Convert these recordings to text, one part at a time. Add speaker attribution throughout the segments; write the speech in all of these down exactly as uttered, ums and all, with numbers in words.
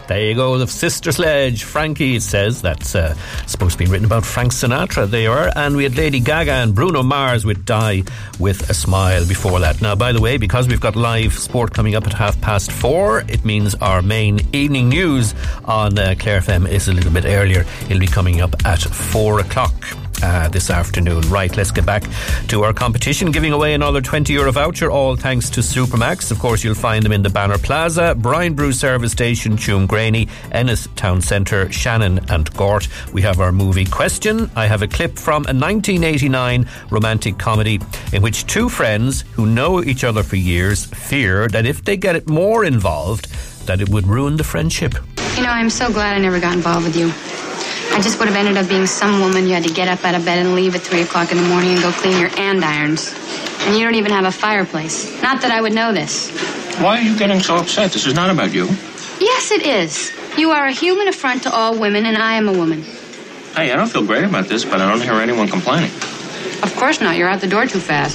Speaker 1: There you go, the Sister Sledge. Frankie, it says. That's uh, supposed to be written about Frank Sinatra. They are. And we had Lady Gaga and Bruno Mars with Die With a Smile before that. Now, by the way, because we've got live sport coming up at half past four, it means our main evening news on uh, Clare F M is a little bit earlier. It'll be coming up at four o'clock. Uh, this afternoon. Right, let's get back to our competition, giving away another twenty euro voucher, all thanks to Supermax. Of course, you'll find them in the Banner Plaza, Brian Brew Service Station, Tuamgraney, Ennis Town Centre, Shannon and Gort. We have our movie question. I have a clip from a nineteen eighty-nine romantic comedy in which two friends who know each other for years fear that if they get it more involved, that it would ruin the friendship.
Speaker 2: You know, I'm so glad I never got involved with you. I just would have ended up being some woman you had to get up out of bed and leave at three o'clock in the morning and go clean your andirons. And you don't even have a fireplace. Not that I would know this.
Speaker 3: Why are you getting so upset? This is not about you.
Speaker 2: Yes, it is. You are a human affront to all women, and I am a woman.
Speaker 3: Hey, I don't feel great about this, but I don't hear anyone complaining.
Speaker 2: Of course not. You're out the door too fast.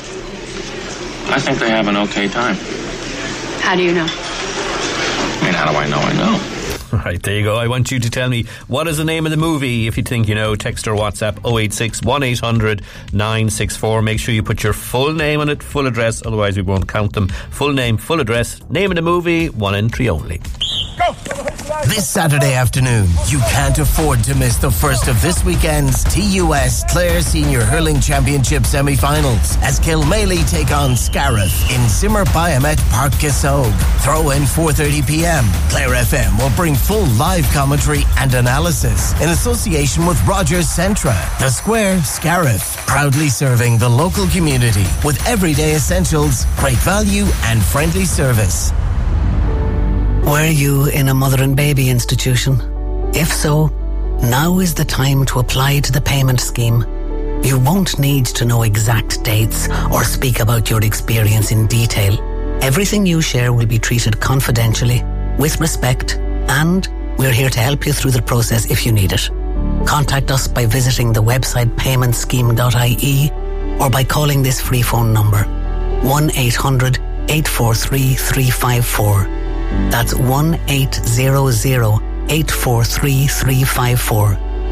Speaker 3: I think they have an okay time.
Speaker 2: How do you know?
Speaker 3: I mean, how do I know I know?
Speaker 1: Right, there you go. I want you to tell me what is the name of the movie. If you think you know, text or WhatsApp oh eight six, one eight hundred, nine six four. Make sure you put your full name on it, full address, otherwise we won't count them. Full name, full address, name of the movie, one entry only.
Speaker 4: Go! This Saturday afternoon, you can't afford to miss the first of this weekend's T U S Clare Senior Hurling Championship semi-finals as Kilmaley take on Scariff in Zimmer Biomet Park Kissogue. Throw in four thirty p.m. Clare F M will bring full live commentary and analysis in association with Rogers Centra. The Square, Scariff, proudly serving the local community with everyday essentials, great value and friendly service.
Speaker 5: Were you in a mother and baby institution? If so, now is the time to apply to the payment scheme. You won't need to know exact dates or speak about your experience in detail. Everything you share will be treated confidentially, with respect, and we're here to help you through the process if you need it. Contact us by visiting the website payment scheme dot I E or by calling this free phone number one eight hundred, eight four three, three five four. That's one eight hundred, eight four three, three five four.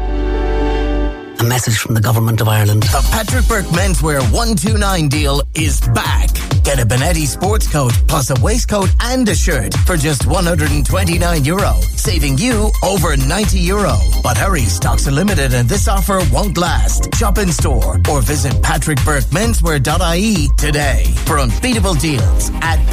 Speaker 5: A message from the Government of Ireland.
Speaker 4: The Patrick Burke Menswear one two nine deal is back. Get a Benetti sports coat plus a waistcoat and a shirt for just one hundred twenty-nine euro, saving you over ninety euro. But hurry, stocks are limited and this offer won't last. Shop in store or visit patrick burke menswear dot I E today for unbeatable deals at